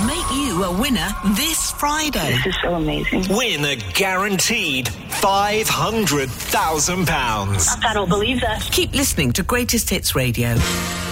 make you a winner this Friday. This is so amazing. Win a guaranteed £500,000. I don't believe that. Keep listening to Greatest Hits Radio.